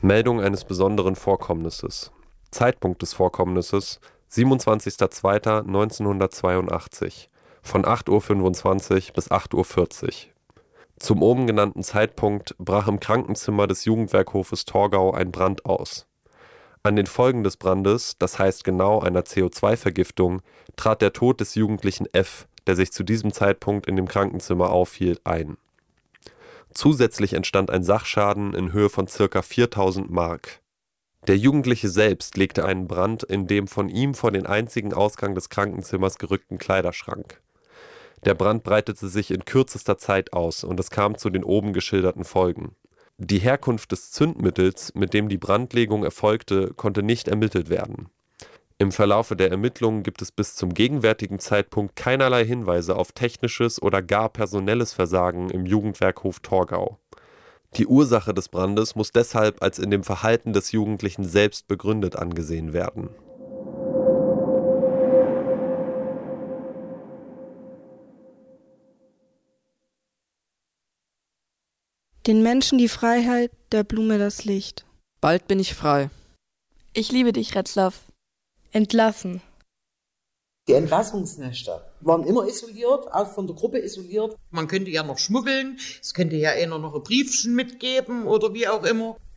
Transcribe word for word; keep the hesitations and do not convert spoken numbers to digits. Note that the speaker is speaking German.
Meldung eines besonderen Vorkommnisses. Zeitpunkt des Vorkommnisses siebenundzwanzigster zweiter neunzehnhundertzweiundachtzig von acht Uhr fünfundzwanzig bis acht Uhr vierzig. Zum oben genannten Zeitpunkt brach im Krankenzimmer des Jugendwerkhofes Torgau ein Brand aus. An den Folgen des Brandes, das heißt genau einer C O zwei Vergiftung, trat der Tod des Jugendlichen F., der sich zu diesem Zeitpunkt in dem Krankenzimmer aufhielt, ein. Zusätzlich entstand ein Sachschaden in Höhe von ca. viertausend Mark. Der Jugendliche selbst legte einen Brand in dem von ihm vor den einzigen Ausgang des Krankenzimmers gerückten Kleiderschrank. Der Brand breitete sich in kürzester Zeit aus und es kam zu den oben geschilderten Folgen. Die Herkunft des Zündmittels, mit dem die Brandlegung erfolgte, konnte nicht ermittelt werden. Im Verlaufe der Ermittlungen gibt es bis zum gegenwärtigen Zeitpunkt keinerlei Hinweise auf technisches oder gar personelles Versagen im Jugendwerkhof Torgau. Die Ursache des Brandes muss deshalb als in dem Verhalten des Jugendlichen selbst begründet angesehen werden. Den Menschen die Freiheit, der Blume das Licht. Bald bin ich frei. Ich liebe dich, Retzlaff. Entlassen. Die Entlassungsnester waren immer isoliert, auch von der Gruppe isoliert. Man könnte ja noch schmuggeln, es könnte ja einer noch ein Briefchen mitgeben oder wie auch immer.